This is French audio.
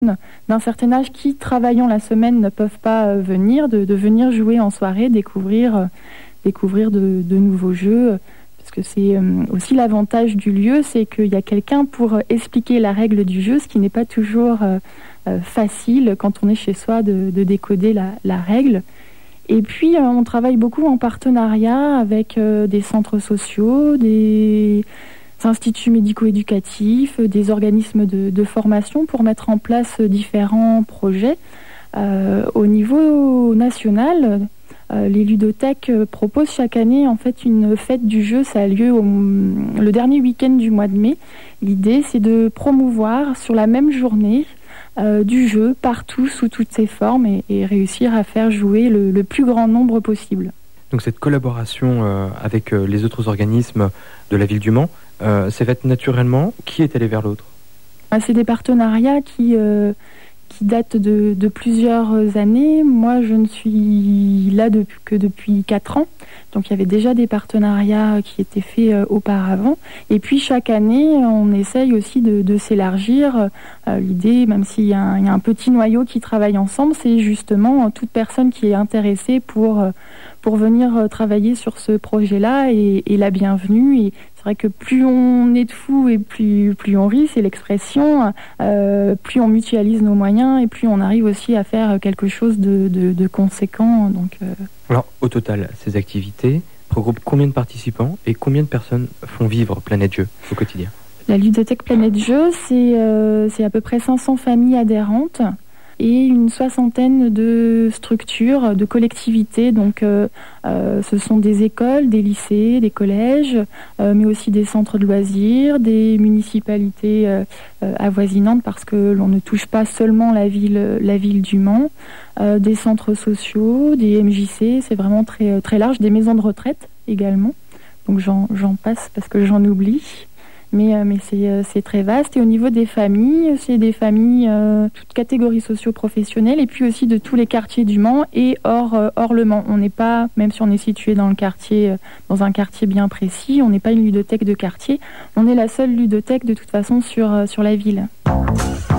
d'un certain âge qui, travaillant la semaine, ne peuvent pas venir, de venir jouer en soirée, découvrir de nouveaux jeux. Parce que c'est aussi l'avantage du lieu, c'est qu'il y a quelqu'un pour expliquer la règle du jeu, ce qui n'est pas toujours facile quand on est chez soi de décoder la règle. Et puis, on travaille beaucoup en partenariat avec des centres sociaux, des instituts médico-éducatifs, des organismes de formation pour mettre en place différents projets. Au niveau national, les ludothèques proposent chaque année en fait une fête du jeu. Ça a lieu le dernier week-end du mois de mai. L'idée, c'est de promouvoir sur la même journée du jeu partout sous toutes ses formes et réussir à faire jouer le plus grand nombre possible. Donc cette collaboration avec les autres organismes de la ville du Mans s'est faite naturellement. Qui est allé vers l'autre ? C'est des partenariats qui datent de plusieurs années. Moi, je ne suis là depuis 4 ans. Donc, il y avait déjà des partenariats qui étaient faits auparavant. Et puis, chaque année, on essaye aussi de s'élargir. L'idée, même s'il y a un petit noyau qui travaille ensemble, c'est justement toute personne qui est intéressée pour venir travailler sur ce projet-là et la bienvenue. Et c'est vrai que plus on est de fous et plus on rit, c'est l'expression, plus on mutualise nos moyens et plus on arrive aussi à faire quelque chose de conséquent. Donc, Alors, au total, ces activités regroupent combien de participants et combien de personnes font vivre Planète Jeux au quotidien ? La ludothèque Planète Jeux, c'est à peu près 500 familles adhérentes et une 60aine de structures, de collectivités. Donc, ce sont des écoles, des lycées, des collèges, mais aussi des centres de loisirs, des municipalités avoisinantes, parce que l'on ne touche pas seulement la ville du Mans, des centres sociaux, des MJC, c'est vraiment très, très large, des maisons de retraite également. Donc, j'en passe parce que j'en oublie. Mais c'est très vaste. Et au niveau des familles, c'est des familles toutes catégories socio-professionnelles et puis aussi de tous les quartiers du Mans et hors le Mans. On n'est pas, même si on est situé dans un quartier bien précis, on n'est pas une ludothèque de quartier. On est la seule ludothèque de toute façon sur la ville.